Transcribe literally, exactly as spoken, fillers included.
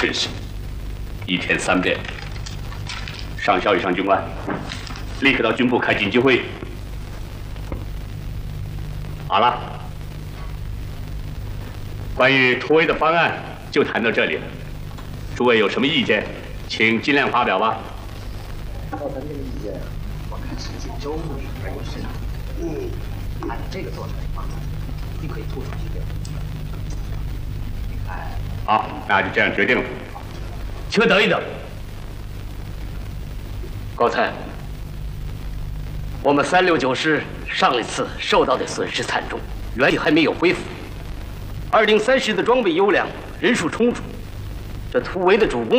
顺时，一天三遍。上校以上军官，立刻到军部开紧急会议。好了，关于突围的方案就谈到这里了。诸位有什么意见，请尽量发表吧。 照咱这个意见，我看是锦州路而有市场。嗯，按照这个做出来的方案，一定可以突出去的。你看。 好，那就这样决定了。 请等一等。高才，我们三六九师上一次受到的损失惨重，元气还没有恢复。二零三师的装备优良，人数充足，这突围的主攻